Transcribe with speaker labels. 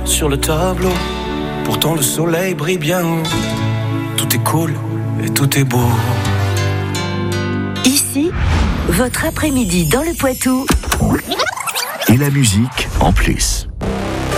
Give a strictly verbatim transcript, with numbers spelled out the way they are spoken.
Speaker 1: sur le tableau. Pourtant le soleil brille bien haut. Tout est cool et tout est beau.
Speaker 2: Ici, votre après-midi dans le Poitou.
Speaker 3: Et la musique en plus.